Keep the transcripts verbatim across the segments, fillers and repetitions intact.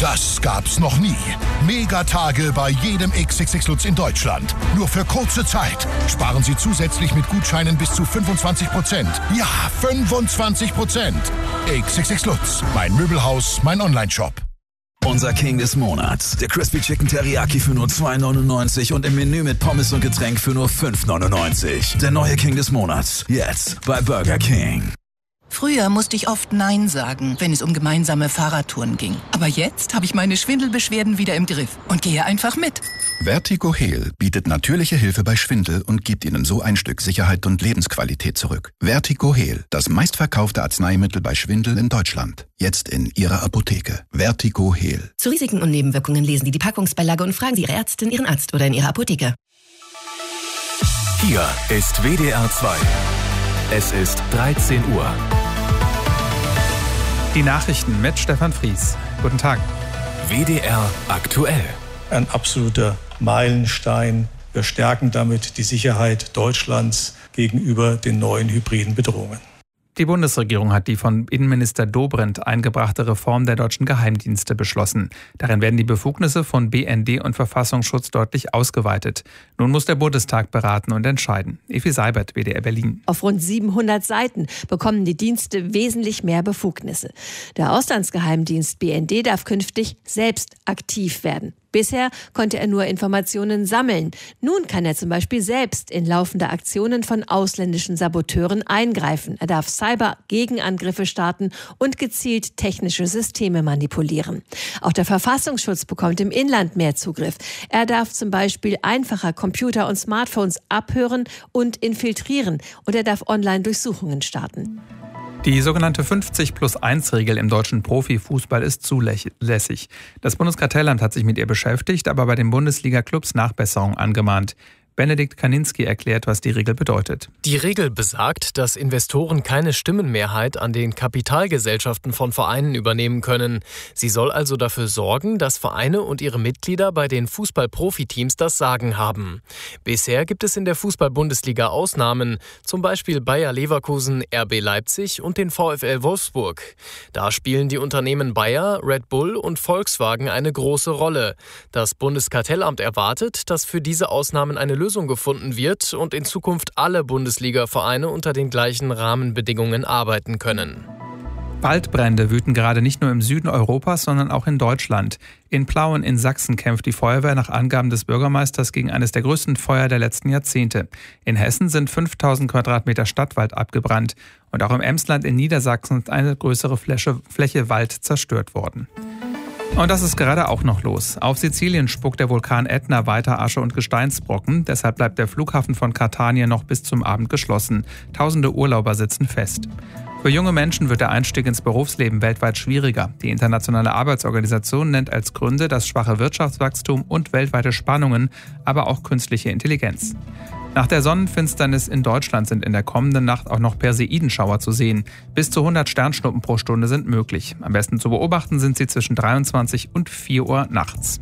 Das gab's noch nie. Megatage bei jedem X X X Lutz in Deutschland. Nur für kurze Zeit. Sparen Sie zusätzlich mit Gutscheinen bis zu fünfundzwanzig Prozent. Ja, fünfundzwanzig Prozent. X X X Lutz. Mein Möbelhaus, mein Onlineshop. Unser King des Monats. Der Crispy Chicken Teriyaki für nur zwei neunundneunzig und im Menü mit Pommes und Getränk für nur fünf neunundneunzig. Der neue King des Monats. Jetzt bei Burger King. Früher musste ich oft Nein sagen, wenn es um gemeinsame Fahrradtouren ging. Aber jetzt habe ich meine Schwindelbeschwerden wieder im Griff und gehe einfach mit. Vertigo Heal bietet natürliche Hilfe bei Schwindel und gibt Ihnen so ein Stück Sicherheit und Lebensqualität zurück. Vertigo Heal, das meistverkaufte Arzneimittel bei Schwindel in Deutschland. Jetzt in Ihrer Apotheke. Vertigo Heal. Zu Risiken und Nebenwirkungen lesen Sie die Packungsbeilage und fragen Sie Ihre Ärztin, Ihren Arzt oder in Ihrer Apotheke. Hier ist W D R zwei. Es ist dreizehn Uhr. Die Nachrichten mit Stefan Fries. Guten Tag. W D R aktuell. Ein absoluter Meilenstein. Wir stärken damit die Sicherheit Deutschlands gegenüber den neuen hybriden Bedrohungen. Die Bundesregierung hat die von Innenminister Dobrindt eingebrachte Reform der deutschen Geheimdienste beschlossen. Darin werden die Befugnisse von B N D und Verfassungsschutz deutlich ausgeweitet. Nun muss der Bundestag beraten und entscheiden. Evi Seibert, W D R Berlin. Auf rund siebenhundert Seiten bekommen die Dienste wesentlich mehr Befugnisse. Der Auslandsgeheimdienst B N D darf künftig selbst aktiv werden. Bisher konnte er nur Informationen sammeln. Nun kann er zum Beispiel selbst in laufende Aktionen von ausländischen Saboteuren eingreifen. Er darf Cyber-Gegenangriffe starten und gezielt technische Systeme manipulieren. Auch der Verfassungsschutz bekommt im Inland mehr Zugriff. Er darf zum Beispiel einfacher Computer und Smartphones abhören und infiltrieren. Und er darf Online-Durchsuchungen starten. Die sogenannte fünfzig plus eins Regel im deutschen Profifußball ist zulässig. Das Bundeskartellamt hat sich mit ihr beschäftigt, aber bei den Bundesliga-Clubs Nachbesserung angemahnt. Benedikt Kaninski erklärt, was die Regel bedeutet. Die Regel besagt, dass Investoren keine Stimmenmehrheit an den Kapitalgesellschaften von Vereinen übernehmen können. Sie soll also dafür sorgen, dass Vereine und ihre Mitglieder bei den Fußball-Profiteams das Sagen haben. Bisher gibt es in der Fußball-Bundesliga Ausnahmen, zum Beispiel Bayer Leverkusen, R B Leipzig und den VfL Wolfsburg. Da spielen die Unternehmen Bayer, Red Bull und Volkswagen eine große Rolle. Das Bundeskartellamt erwartet, dass für diese Ausnahmen eine Lösung gefunden wird und in Zukunft alle Bundesliga-Vereine unter den gleichen Rahmenbedingungen arbeiten können. Waldbrände wüten gerade nicht nur im Süden Europas, sondern auch in Deutschland. In Plauen in Sachsen kämpft die Feuerwehr nach Angaben des Bürgermeisters gegen eines der größten Feuer der letzten Jahrzehnte. In Hessen sind fünftausend Quadratmeter Stadtwald abgebrannt. Und auch im Emsland in Niedersachsen ist eine größere Fläche, Fläche Wald zerstört worden. Und das ist gerade auch noch los. Auf Sizilien spuckt der Vulkan Ätna weiter Asche und Gesteinsbrocken. Deshalb bleibt der Flughafen von Catania noch bis zum Abend geschlossen. Tausende Urlauber sitzen fest. Für junge Menschen wird der Einstieg ins Berufsleben weltweit schwieriger. Die Internationale Arbeitsorganisation nennt als Gründe das schwache Wirtschaftswachstum und weltweite Spannungen, aber auch künstliche Intelligenz. Nach der Sonnenfinsternis in Deutschland sind in der kommenden Nacht auch noch Perseidenschauer zu sehen. Bis zu hundert Sternschnuppen pro Stunde sind möglich. Am besten zu beobachten sind sie zwischen dreiundzwanzig und vier Uhr nachts.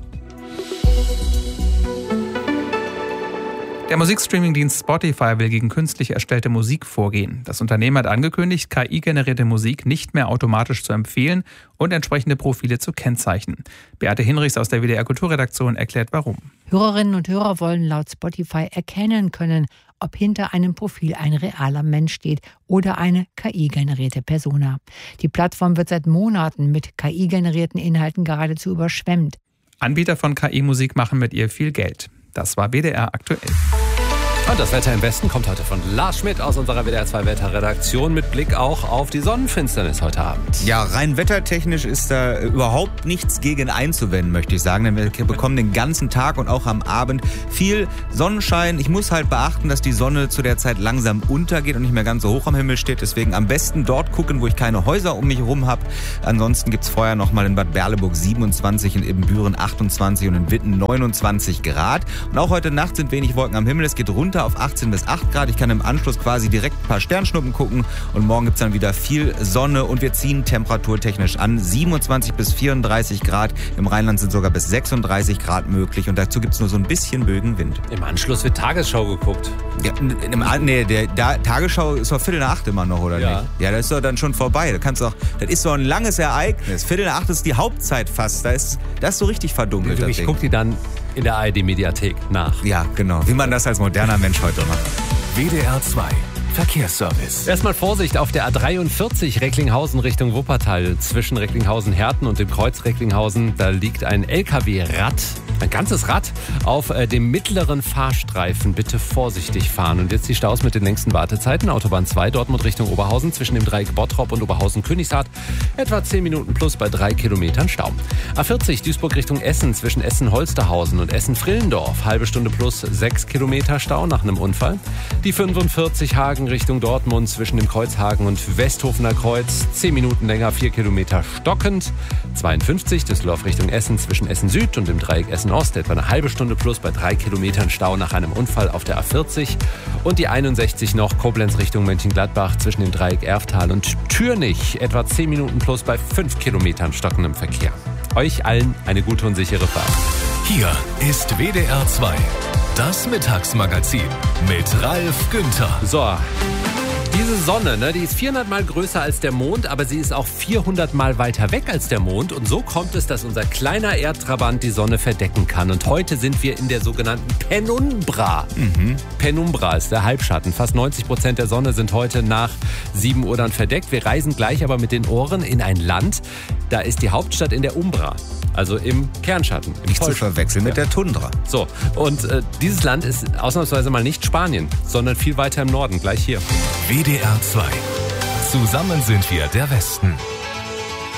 Der Musikstreaming-Dienst Spotify will gegen künstlich erstellte Musik vorgehen. Das Unternehmen hat angekündigt, K I-generierte Musik nicht mehr automatisch zu empfehlen und entsprechende Profile zu kennzeichnen. Beate Hinrichs aus der W D R-Kulturredaktion erklärt, warum. Hörerinnen und Hörer wollen laut Spotify erkennen können, ob hinter einem Profil ein realer Mensch steht oder eine K I-generierte Persona. Die Plattform wird seit Monaten mit K I-generierten Inhalten geradezu überschwemmt. Anbieter von K I-Musik machen mit ihr viel Geld. Das war W D R aktuell. Und das Wetter im Westen kommt heute von Lars Schmidt aus unserer W D R zwei Wetterredaktion mit Blick auch auf die Sonnenfinsternis heute Abend. Ja, rein wettertechnisch ist da überhaupt nichts gegen einzuwenden, möchte ich sagen. Denn wir bekommen den ganzen Tag und auch am Abend viel Sonnenschein. Ich muss halt beachten, dass die Sonne zu der Zeit langsam untergeht und nicht mehr ganz so hoch am Himmel steht. Deswegen am besten dort gucken, wo ich keine Häuser um mich herum habe. Ansonsten gibt es vorher nochmal in Bad Berleburg siebenundzwanzig, in Ibbenbüren achtundzwanzig und in Witten neunundzwanzig Grad. Und auch heute Nacht sind wenig Wolken am Himmel. Es geht runter runter auf achtzehn bis acht Grad. Ich kann im Anschluss quasi direkt ein paar Sternschnuppen gucken und morgen gibt es dann wieder viel Sonne und wir ziehen temperaturtechnisch an. siebenundzwanzig bis vierunddreißig Grad. Im Rheinland sind sogar bis sechsunddreißig Grad möglich und dazu gibt es nur so ein bisschen Bögenwind. Im Anschluss wird Tagesschau geguckt. Ja, im, nee, der, der Tagesschau ist doch Viertel nach acht immer noch, oder ja. nicht? Ja, das ist doch dann schon vorbei. Da kannst auch, das ist so ein langes Ereignis. Viertel nach acht ist die Hauptzeit fast. Da ist das ist so richtig verdunkelt. Ich, ich gucke die dann in der A R D-Mediathek nach. Ja, genau. Wie man das als moderner Mensch heute macht. W D R zwei Verkehrsservice. Erstmal Vorsicht auf der A dreiundvierzig Recklinghausen Richtung Wuppertal. Zwischen Recklinghausen-Herten und dem Kreuz Recklinghausen, da liegt ein L K W-Rad, ein ganzes Rad, auf äh, dem mittleren Fahrstreifen. Bitte vorsichtig fahren. Und jetzt die Staus mit den längsten Wartezeiten. Autobahn zwei, Dortmund Richtung Oberhausen, zwischen dem Dreieck Bottrop und Oberhausen-Königshardt. Etwa zehn Minuten plus bei drei Kilometern Stau. A vierzig, Duisburg Richtung Essen, zwischen Essen-Holsterhausen und Essen-Frillendorf. Halbe Stunde plus sechs Kilometer Stau nach einem Unfall. Die fünfundvierzig, Hagen Richtung Dortmund, zwischen dem Kreuzhagen und Westhofener Kreuz. zehn Minuten länger, vier Kilometer stockend. zweiundfünfzig, Düsseldorf Richtung Essen, zwischen Essen Süd und dem Dreieck Essen Ost. Etwa eine halbe Stunde plus bei drei Kilometern Stau nach einem Unfall auf der A vierzig. Und die einundsechzig noch, Koblenz Richtung Mönchengladbach, zwischen dem Dreieck Erftal und Türnich. Etwa zehn Minuten plus bei fünf Kilometern stockendem Verkehr. Euch allen eine gute und sichere Fahrt. Hier ist W D R zwei, das Mittagsmagazin mit Ralf Günther. So, diese Sonne, ne, die ist vierhundert Mal größer als der Mond, aber sie ist auch vierhundert Mal weiter weg als der Mond. Und so kommt es, dass unser kleiner Erdtrabant die Sonne verdecken kann. Und heute sind wir in der sogenannten Penumbra. Mhm. Penumbra ist der Halbschatten. Fast neunzig Prozent der Sonne sind heute nach sieben Uhr dann verdeckt. Wir reisen gleich aber mit den Ohren in ein Land, da ist die Hauptstadt in der Umbra. Also im Kernschatten. Im nicht zu verwechseln mit der Tundra. So, und äh, dieses Land ist ausnahmsweise mal nicht Spanien, sondern viel weiter im Norden, gleich hier. W D R zwei. Zusammen sind wir der Westen.